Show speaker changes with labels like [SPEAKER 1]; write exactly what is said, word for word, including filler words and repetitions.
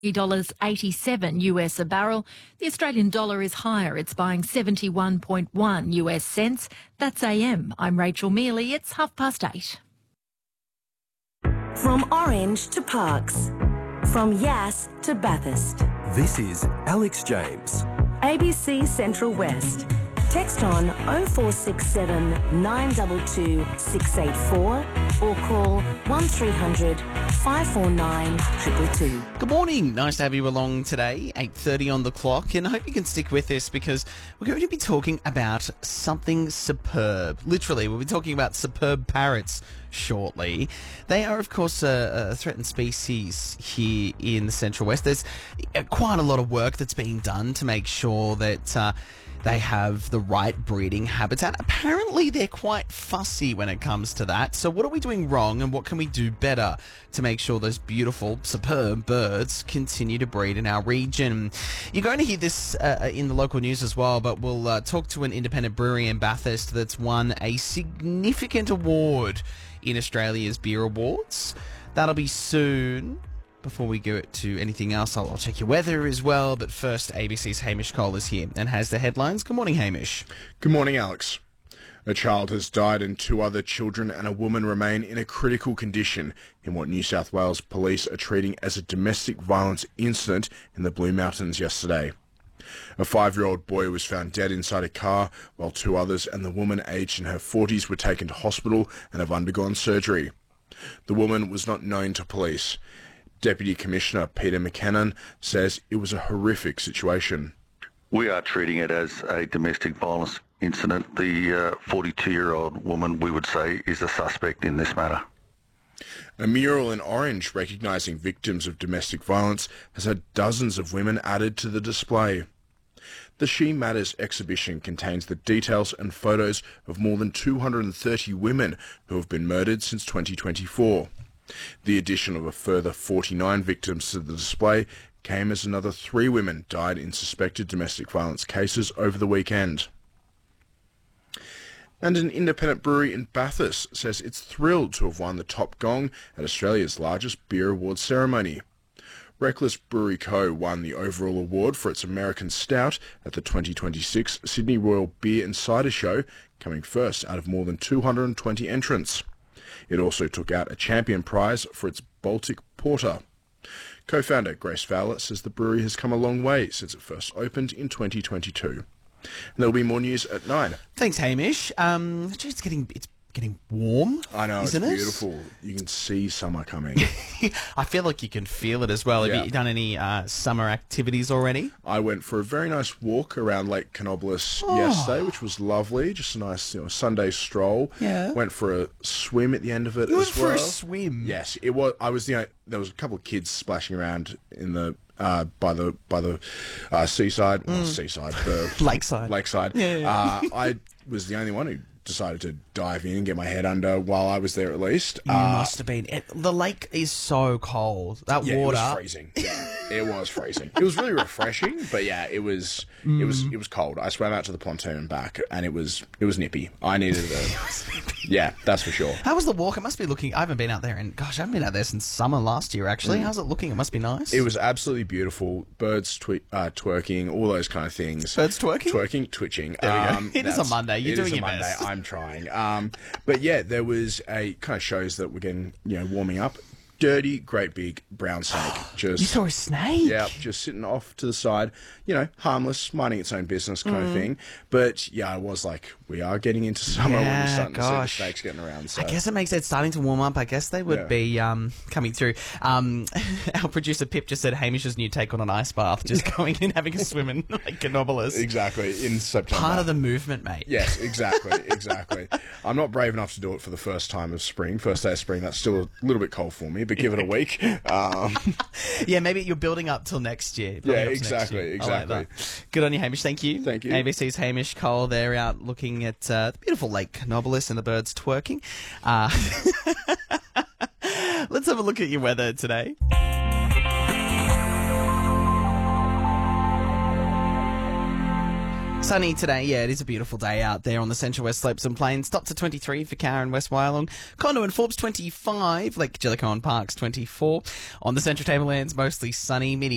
[SPEAKER 1] dollars eighty-seven U S a barrel. The Australian dollar is higher. It's buying seventy-one point one U S cents. That's A M. I'm Rachel Mealy. It's half past eight.
[SPEAKER 2] From Orange to Parkes. From Yass to Bathurst.
[SPEAKER 3] This is Alex James.
[SPEAKER 2] A B C Central West. Text on oh four six seven, nine two two, six eight four or call one three hundred, five four nine, two two two.
[SPEAKER 4] Good morning. Nice to have you along today, eight thirty on the clock, and I hope you can stick with us because we're going to be talking about something superb. Literally, we'll be talking about superb parrots shortly. They are, of course, a, a threatened species here in the Central West. There's quite a lot of work that's being done to make sure that uh, they have the right breeding habitat. Apparently, they're quite fussy when it comes to that. So what are we doing wrong and what can we do better to make sure those beautiful, superb birds continue to breed in our region? You're going to hear this uh, in the local news as well, but we'll uh, talk to an independent brewery in Bathurst that's won a significant award in Australia's Beer Awards. That'll be soon. Before we go to anything else, I'll, I'll check your weather as well. But first, A B C's Hamish Cole is here and has the headlines. Good morning, Hamish.
[SPEAKER 5] Good morning, Alex. A child has died and two other children and a woman remain in a critical condition in what New South Wales police are treating as a domestic violence incident in the Blue Mountains yesterday. A five-year-old boy was found dead inside a car, while two others and the woman aged in her forties were taken to hospital and have undergone surgery. The woman was not known to police. Deputy Commissioner Peter McKinnon says it was a horrific situation.
[SPEAKER 6] We are treating it as a domestic violence incident. The uh, forty-two-year-old woman, we would say, is a suspect in this matter.
[SPEAKER 5] A mural in Orange recognising victims of domestic violence has had dozens of women added to the display. The She Matters exhibition contains the details and photos of more than two hundred thirty women who have been murdered since twenty twenty-four. The addition of a further forty-nine victims to the display came as another three women died in suspected domestic violence cases over the weekend. And an independent brewery in Bathurst says it's thrilled to have won the top gong at Australia's largest beer awards ceremony. Reckless Brewery Co. won the overall award for its American Stout at the twenty twenty-six Sydney Royal Beer and Cider Show, coming first out of more than two hundred twenty entrants. It also took out a champion prize for its Baltic Porter. Co-founder Grace Fowler says the brewery has come a long way since it first opened in twenty twenty-two. And there'll be more news at nine.
[SPEAKER 4] Thanks, Hamish. Um, gee, it's getting it's getting warm.
[SPEAKER 5] I know,
[SPEAKER 4] isn't
[SPEAKER 5] it's
[SPEAKER 4] it?
[SPEAKER 5] beautiful. You can see summer coming.
[SPEAKER 4] I feel like you can feel it as well.
[SPEAKER 5] Yeah.
[SPEAKER 4] Have you done any uh, summer activities already?
[SPEAKER 5] I went for a very nice walk around Lake Canobolas
[SPEAKER 4] Oh.
[SPEAKER 5] yesterday, which was lovely. Just a nice, you know, Sunday stroll.
[SPEAKER 4] Yeah.
[SPEAKER 5] Went for a swim at the end of it
[SPEAKER 4] You
[SPEAKER 5] as
[SPEAKER 4] went for
[SPEAKER 5] well.
[SPEAKER 4] a swim?
[SPEAKER 5] Yes, it was. I was, you know, there was a couple of kids splashing around in the uh, by the by the uh, seaside, well, seaside, the
[SPEAKER 4] Lakeside.
[SPEAKER 5] lakeside.
[SPEAKER 4] Yeah, yeah.
[SPEAKER 5] Uh, I was the only one who decided to dive in and get my head under while I was there, at least.
[SPEAKER 4] You
[SPEAKER 5] Uh,
[SPEAKER 4] must have been. It, the lake is so cold. That
[SPEAKER 5] Yeah,
[SPEAKER 4] water.
[SPEAKER 5] it was freezing. Yeah, it was freezing. It was really refreshing, but yeah, it was it was it was cold. I swam out to the pontoon and back, and it was it was nippy. I needed a yeah, that's for sure.
[SPEAKER 4] How was the walk? It must be looking. I haven't been out there, and gosh, I haven't been out there since summer last year. Actually, how's it looking? It must be nice.
[SPEAKER 5] It was absolutely beautiful. Birds twe- uh, twerking, all those kind of things.
[SPEAKER 4] Birds twerking?
[SPEAKER 5] Twerking, twitching.
[SPEAKER 4] There we go.
[SPEAKER 5] Um,
[SPEAKER 4] It is a
[SPEAKER 5] that's-
[SPEAKER 4] Monday. You're
[SPEAKER 5] it
[SPEAKER 4] doing
[SPEAKER 5] is a
[SPEAKER 4] your
[SPEAKER 5] Monday.
[SPEAKER 4] best.
[SPEAKER 5] I'm trying. Um, but yeah, there was a kind of shows that we're getting, you know, warming up. Dirty, great big brown snake. Just
[SPEAKER 4] You saw a snake?
[SPEAKER 5] Yeah, just sitting off to the side, you know, harmless, minding its own business kind of thing. But yeah, I was like, we are getting into summer when
[SPEAKER 4] Yeah,
[SPEAKER 5] we're starting
[SPEAKER 4] gosh.
[SPEAKER 5] to see the snakes getting around. So.
[SPEAKER 4] I guess it makes it starting to warm up. I guess they would
[SPEAKER 5] Yeah.
[SPEAKER 4] be um, coming through. Um, our producer Pip just said Hamish's new take on an ice bath, just going in having a swim in like Canobolas.
[SPEAKER 5] Exactly, in September.
[SPEAKER 4] Part of the movement, mate.
[SPEAKER 5] Yes, exactly, exactly. I'm not brave enough to do it for the first time of spring, first day of spring. That's still a little bit cold for me, but give it a week. Um,
[SPEAKER 4] Yeah, maybe you're building up till next year.
[SPEAKER 5] Yeah,
[SPEAKER 4] Building up to
[SPEAKER 5] exactly,
[SPEAKER 4] next year. I like
[SPEAKER 5] exactly.
[SPEAKER 4] that. Good on you, Hamish. Thank you.
[SPEAKER 5] Thank you.
[SPEAKER 4] A B C's Hamish Cole. They're out looking at uh, the beautiful Lake Canobolas and the birds twerking. Uh, let's have a look at your weather today. Sunny today, yeah, it is a beautiful day out there on the Central West Slopes and Plains. Top to twenty-three for Cowra and West Wyalong. Condo and Forbes twenty-five, Lake Jellicoe and Parkes twenty-four. On the Central Tablelands, mostly sunny, medium